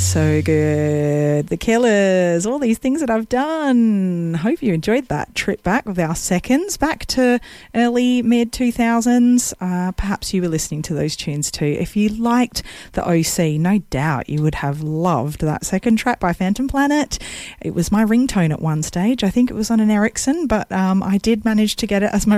So good. The Killers, all these things that I've done. Hope you enjoyed that trip back with our seconds, back to early, mid-2000s. Perhaps you were listening to those tunes too. If you liked the OC, no doubt you would have loved that second track by Phantom Planet. It was my ringtone at one stage. I think it was on an Ericsson, but I did manage to get it as my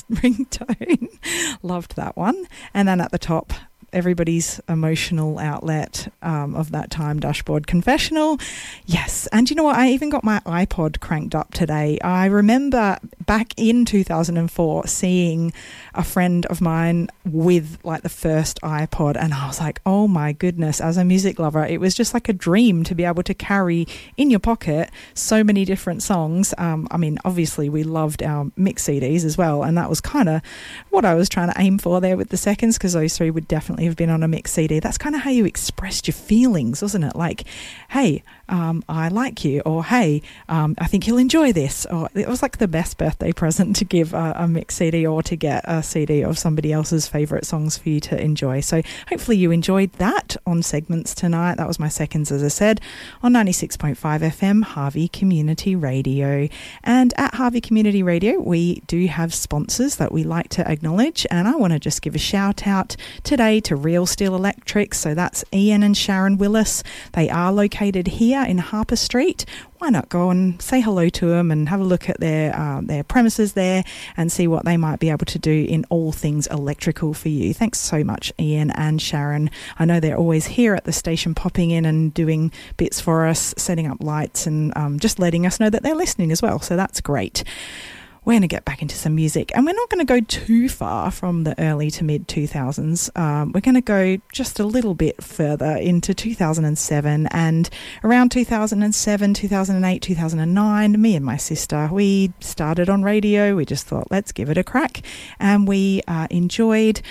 ringtone. Loved that one. And then at the top, everybody's emotional outlet of that time, Dashboard Confessional. Yes, and you know what? I even got my iPod cranked up today. I remember back in 2004 seeing a friend of mine with like the first iPod, and I was like, oh my goodness, as a music lover, it was just like a dream to be able to carry in your pocket so many different songs. I mean, obviously we loved our mix CDs as well, and that was kind of what I was trying to aim for there with the seconds, because those three would definitely have been on a mix CD. That's kind of how you expressed your feelings, wasn't it? Like, hey, I like you, or hey, I think you'll enjoy this. Or it was like the best birthday present to give a mix CD, or to get a CD of somebody else's favourite songs for you to enjoy. So hopefully you enjoyed that on Segments tonight. That was my seconds, as I said, on 96.5 FM, Harvey Community Radio. And at Harvey Community Radio, we do have sponsors that we like to acknowledge, and I want to just give a shout out today to Real Steel Electrics. So that's Ian and Sharon Willis. They are located here in Harper Street. Why not go and say hello to them and have a look at their premises there and see what they might be able to do in all things electrical for you. Thanks so much, Ian and Sharon. I know they're always here at the station, popping in and doing bits for us, setting up lights, and just letting us know that they're listening as well. So that's great. We're going to get back into some music, and we're not going to go too far from the early to mid 2000s. We're going to go just a little bit further into 2007, and around 2007, 2008, 2009, me and my sister, we started on radio. We just thought, let's give it a crack, and we enjoyed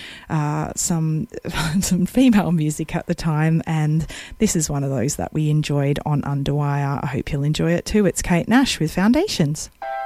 some female music at the time, and this is one of those that we enjoyed on Underwire. I hope you'll enjoy it too. It's Kate Nash with Foundations.